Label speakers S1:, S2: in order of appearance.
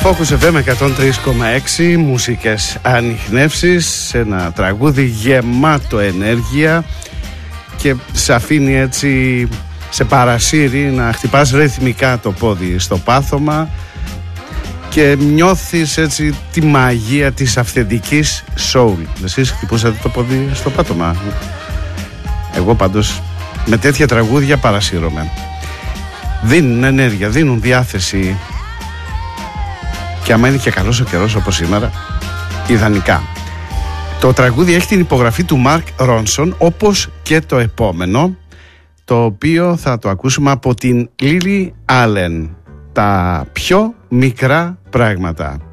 S1: Focus FM 103,6, μουσικές ανιχνεύσεις, ένα τραγούδι γεμάτο ενέργεια και σε αφήνει έτσι, σε παρασύρει να χτυπάς ρυθμικά το πόδι στο πάθωμα και νιώθεις έτσι τη μαγεία της αυθεντικής soul. Εσείς χτυπούσατε το πόδι στο πάτωμα? Εγώ πάντως με τέτοια τραγούδια παρασύρωμαι. Δίνουν ενέργεια, δίνουν διάθεση. Και άμα είναι και καλός ο καιρός όπως σήμερα, ιδανικά. Το τραγούδι έχει την υπογραφή του Μαρκ Ρόνσον, όπως και το επόμενο, το οποίο θα το ακούσουμε από την Λίλι Άλεν. Τα πιο μικρά πράγματα.